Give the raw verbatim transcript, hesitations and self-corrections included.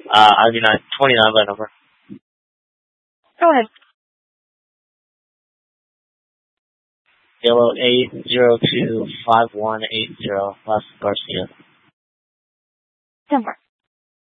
Uh, I'll do nine, twenty-nine by number. Go ahead. Yellow eight zero two five one eight zero, Las Garcia. ten more.